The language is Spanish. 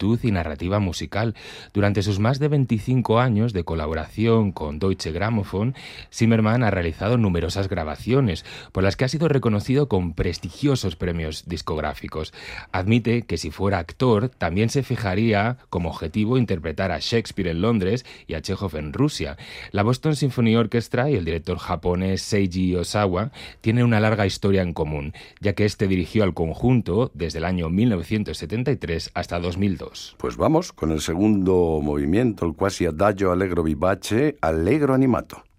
actitud y narrativa musical. Durante sus más de 25 años de colaboración con Deutsche Grammophon, Zimmermann ha realizado numerosas grabaciones, por las que ha sido reconocido con prestigiosos premios discográficos. Admite que si fuera actor, también se fijaría como objetivo interpretar a Shakespeare en Londres y a Chekhov en Rusia. La Boston Symphony Orchestra y el director japonés Seiji Osawa tienen una larga historia en común, ya que este dirigió al conjunto desde el año 1973 hasta 2002. Pues vamos con el segundo movimiento, el quasi adagio allegro vivace, allegro animato.